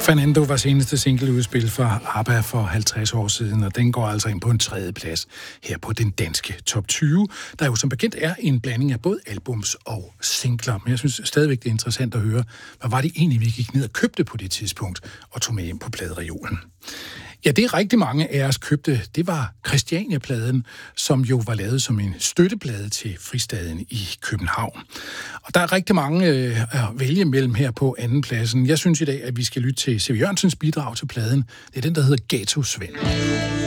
Fernando var seneste singleudspil fra ABBA for 50 år siden, og den går altså ind på en 3. plads her på den danske top 20, der jo som bekendt er en blanding af både albums og singler. Men jeg synes stadigvæk, det er interessant at høre, hvad var det egentlig, vi gik ned og købte på det tidspunkt og tog med hjem på pladereolen. Ja, det rigtig mange af os købte, det var Christiania-pladen, som jo var lavet som en støtteplade til Fristaden i København. Og der er rigtig mange at vælge mellem her på anden pladsen. Jeg synes i dag, at vi skal lytte til C.V. Jørgensens bidrag til pladen. Det er den, der hedder Ghetto Svend.